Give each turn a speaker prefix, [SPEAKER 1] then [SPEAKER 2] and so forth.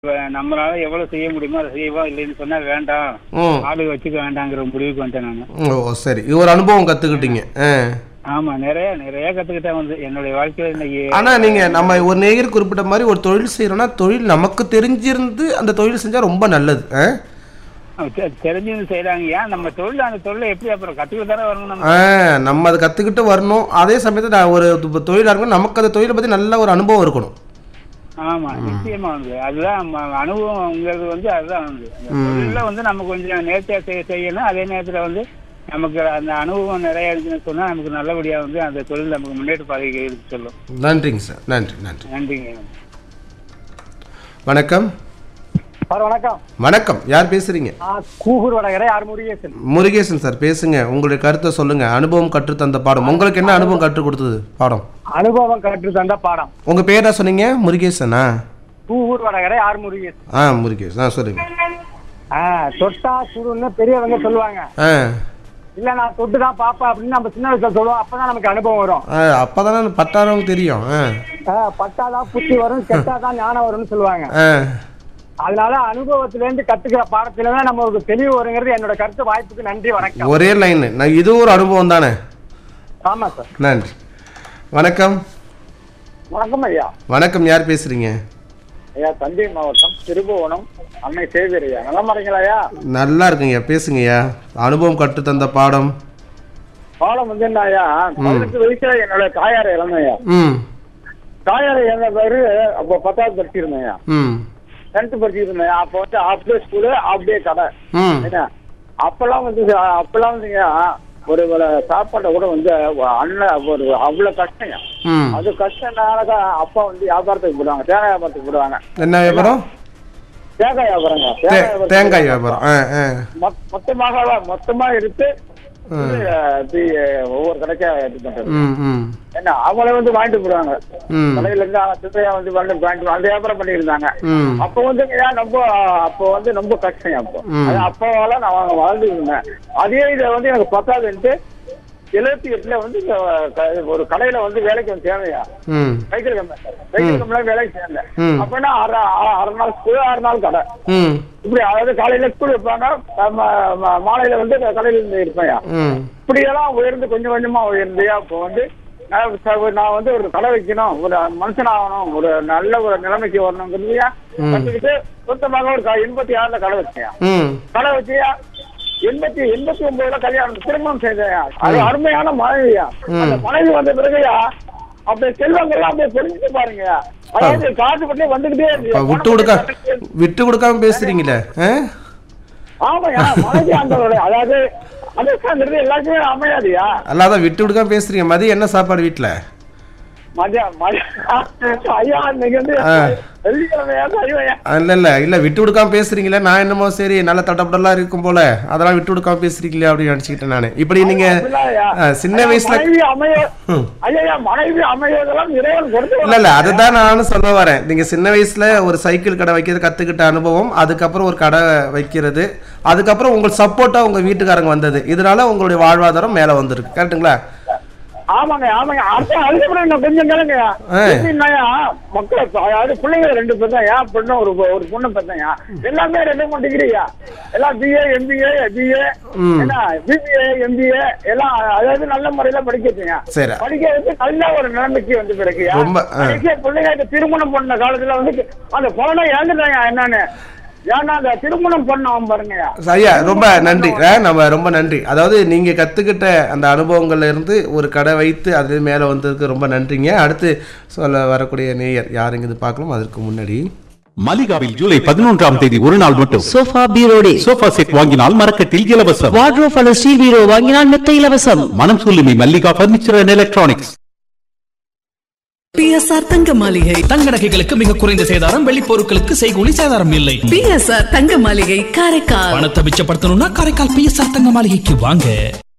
[SPEAKER 1] நம்மளால எவ்வளவு செய்ய முடியுமோ அதை செய்வோம், இல்லைன்னு சொன்னா வேண்டாம், ஆளு வச்சுக்க வேண்டாங்கிற முடிவுக்கு வந்துட்டேன் நான்.
[SPEAKER 2] ஓ சரி, இது ஒரு அனுபவம் கத்துக்கிட்டீங்க.
[SPEAKER 1] ஆமா, நிறைய கத்துக்கிட்டேன் வந்து என்னுடைய வாழ்க்கையில இன்னைக்கு.
[SPEAKER 2] ஆனா நீங்க நம்ம ஒரு நேயர் குறிப்பிட்ட மாதிரி ஒரு தொழில் செய்யறோம்னா தொழில் நமக்கு தெரிஞ்சிருந்து அந்த தொழில் செஞ்சா ரொம்ப நல்லது.
[SPEAKER 1] தெரிஞ்சு செய்யறாங்க. ஏன் நம்ம தொழில், அந்த தொழிலை எப்படி அப்புறம் கத்துக்கிட்டு தானே வரணும்.
[SPEAKER 2] நம்ம அதை கத்துக்கிட்டு வரணும். அதே சமயத்தில் நான் ஒரு தொழிலாக இருக்கணும், நமக்கு அந்த தொழிலை பத்தி நல்ல ஒரு அனுபவம் இருக்கணும்.
[SPEAKER 1] ஆமா, நிச்சயமா வந்து அதுதான் அனுபவம்ங்கிறது வந்து அதுதான் வந்து தொழில வந்து நம்ம கொஞ்சம் நேர்த்தியா செய்யணும். அதே நேரத்துல வந்து நமக்கு அந்த அனுபவம் நிறைய இருக்குன்னு சொன்னா நமக்கு நல்லபடியா வந்து அந்த தொழில் நமக்கு முன்னேற்ற பாதைக்கு எடுத்து சொல்லும்.
[SPEAKER 2] நன்றிங்க சார். நன்றி.
[SPEAKER 1] நன்றிங்க.
[SPEAKER 3] வணக்கம்.
[SPEAKER 2] வணக்கம். வணக்கம், யார் பேசுறீங்க?
[SPEAKER 3] கூகூர் வடகரை ஆர் முருகேசன்.
[SPEAKER 2] முருகேசன் சார் பேசுங்க, உங்களுடைய கருத்தை சொல்லுங்க. அனுபவம் கற்று தந்த பாடம், உங்களுக்கு என்ன அனுபவம் கற்றுக் கொடுத்தது பாடம்?
[SPEAKER 3] அனுபவம் கற்று தந்த பாடம்.
[SPEAKER 2] உங்க பேர் என்ன சொன்னீங்க? முருகேசனா?
[SPEAKER 3] கூகூர் வடகரை ஆர் முருகேசன்.
[SPEAKER 2] முருகேசன் சொல்லுங்க.
[SPEAKER 3] தொட்டா சுடுன்னு பெரியவங்க சொல்லுவாங்க. இல்ல நான் தொட்டுதான் பாப்பா அப்படின்னு நம்ம சின்ன வயசுல சொல்லுவோம். அப்பதான் நமக்கு அனுபவம் வரும்.
[SPEAKER 2] அப்பதானே பட்டாரவங்க தெரியும்.
[SPEAKER 3] பட்டாதான் புத்தி வரும், கெட்டாதான் ஞானம் வரும்னு சொல்லுவாங்க. அதனால அனுபவத்தில இருந்து கத்துக்கிற பாடத்தில்தான் நம்ம ஒரு தெளிவு வருங்கிறது என்னோட கருத்து. வாய்ப்புக்கு நன்றி, வணக்கம்.
[SPEAKER 2] ஒரே லைன், இது ஒரு அனுபவம் தானே?
[SPEAKER 3] ஆமா சார்.
[SPEAKER 2] நன்றி. வணக்கம்.
[SPEAKER 3] வணக்கம் ஐயா.
[SPEAKER 2] வணக்கம், யார் பேசுறீங்க?
[SPEAKER 3] ஐயா தஞ்சை மாவட்டம் திருபுவனம் அன்னை சேவியர் ஐயா. நல்லா இருக்கீங்களா?
[SPEAKER 2] நல்லா இருக்குங்க, பேசுங்கய்யா. அனுபவம் கற்று தந்த பாடம்
[SPEAKER 3] வந்து என்ன ஐயா, 18 வயசுல என்னோட தாயாரை இழந்தேன். தாயாரை இழந்த பேரு அப்போ 10வது படிச்சிருந்தேன். 10th படிச்சிருந்தேன். அப்போ வந்து half day school, half day கடை. அப்பெல்லாம் வந்துங்க ஒரு சாப்பாட்டை கூட வந்து அண்ணன் ஒரு அவ்வளவு கஷ்டம். அது கஷ்டம்னாலதான் அப்பா வந்து வியாபாரத்துக்கு போடுவாங்க, தேங்காய் வியாபாரத்துக்கு போடுவாங்க.
[SPEAKER 2] என்ன வியாபாரம்?
[SPEAKER 3] தேங்காய் வியாபாரங்க.
[SPEAKER 2] தேங்காய் வியாபாரம்
[SPEAKER 3] மொத்தமா எடுத்து ஒவ்வொரு கடைக்கா இது பண்றது. என்ன அவங்களே வந்து வாங்கிட்டு போடுவாங்க கடையில இருந்து. சித்தையா வந்து அந்த வியாபாரம் பண்ணிருந்தாங்க. அப்ப வந்து அப்போ வந்து ரொம்ப கஷ்டம். அப்போவால நான் வாழ்ந்து இருந்தேன். அதே இதை வந்து எனக்கு 10வது 78ல வந்து ஒரு கடையில வந்து வேலைக்கு வந்து சேர்ந்தையா, சைக்கிள் கம்பெனில வேலைக்கு சேர்ந்தேன். அப்படின்னா 6 நாள் ஸ்கூல், 6 நாள் கடை. இப்படி அதாவது காலையில ஸ்கூல் வைப்பாங்க, மாலையில வந்து கடையில இருந்து இருப்பேன். இப்படியெல்லாம் உயர்ந்து கொஞ்சம் கொஞ்சமா உயர்ந்தையா. அப்போ வந்து நான் வந்து ஒரு கடை வைக்கணும், ஒரு மனுஷன் ஆகணும், ஒரு நல்ல ஒரு நிலைமைக்கு வரணுங்கிறதையா கத்துக்கிட்டு சொந்தமாக ஒரு 86ல கடை வச்சேன். கடை வச்சியா 89ல கல்யாணம் திருமணம் செய்தேன். அது அருமையான மனைவியா. அந்த மனைவி வந்த பிறகுயா அப்படியே செல்வங்கள்லாம் அப்படியே தெரிஞ்சுட்டு பாருங்க. அதாவது காசு பற்றி வந்துகிட்டே இருக்கு.
[SPEAKER 2] விட்டு கொடுக்காம பேசுறீங்களே.
[SPEAKER 3] ஆமாயா, மனைவி அந்த அதாவது அதுங்கிறது எல்லாருக்குமே அமையாதுயா.
[SPEAKER 2] அல்லாதான் விட்டு கொடுக்காம பேசுறீங்க. மதியம் என்ன சாப்பாடு வீட்டுல? இல்ல விட்டு கொடுக்காம பேசுறீங்களே. நான் என்னமோ சரி நல்ல தட்டப்படலாம் இருக்கும் போல அதெல்லாம் விட்டு கொடுக்காம பேசுறீங்களே அப்படின்னு நினைச்சுக்கிட்டேன் நானு. இப்படி நீங்க சின்ன வயசுல இல்ல அதுதான் நானும் சொல்ல வரேன். நீங்க சின்ன வயசுல ஒரு சைக்கிள் கடை வைக்கிறது கத்துக்கிட்ட அனுபவம், அதுக்கப்புறம் ஒரு கடை வைக்கிறது, அதுக்கப்புறம் உங்களுக்கு சப்போர்ட்டா உங்க வீட்டுக்காரங்க வந்தது, இதனால உங்களுடைய வாழ்வாதாரம் மேல வந்திருக்கு. கரெக்டுங்களா?
[SPEAKER 3] ஆமாங்க. அதுக்கப்புறம் இன்னும் கொஞ்சம் கேளுங்க. மக்கள் அதாவது பிள்ளைங்க 2 பேர் தான். பொண்ணு ஒரு பொண்ணு பார்த்தேன். எல்லாமே 2 டிகிரியா. எல்லாம் BA MBA BA BBA MBA எல்லாம் அதாவது நல்ல முறையில படிக்க வச்சுங்க. படிக்க வச்சு நல்ல ஒரு நிலைமைக்கு வந்து பிறகுயா பிள்ளைங்க திருமணம் பண்ண காலத்துல வந்து அந்த பொண்ணை இழந்துட்டாங்க. என்னன்னு ஏன்னா அந்த திருமணம் பண்ணோம் பாருங்க.
[SPEAKER 2] ஐயா ரொம்ப நன்றி. நம்ம ரொம்ப நன்றி. அதாவது நீங்க கத்துக்கிட்ட அந்த அனுபவங்கள்ல இருந்து ஒரு கடை வைத்து அது மேல வந்ததுக்கு ரொம்ப நன்றிங்க. அடுத்து சொல்ல வரக்கூடிய நேயர் யாருங்க பார்க்கலாம். அதற்கு முன்னாடி
[SPEAKER 4] மலிகாவில் ஜூலை 11ஆம் தேதி ஒரு நாள் மட்டும்
[SPEAKER 5] சோஃபா பீரோடே
[SPEAKER 4] சோஃபா செட் வாங்கினால் மரக்கட்டில் இலவசம்.
[SPEAKER 5] வார்ட்ரோப் அல்லது ஸ்டீல் பீரோ வாங்கினால் மெத்தை இலவசம்.
[SPEAKER 4] மனம் சொல்லுமே Mallika furniture and electronics.
[SPEAKER 6] PSR தங்க மாளிகை தங்க நகைகளுக்கு மிக குறைந்த சேதாரம், வெள்ளி பொருட்களுக்கு செய்கூலி சேதாரம் இல்லை. PSR தங்க மாளிகை காரைக்கால். பணத்தை மிச்சப்படுத்தணும்னா காரைக்கால் PSR தங்க மாளிகைக்கு வாங்க.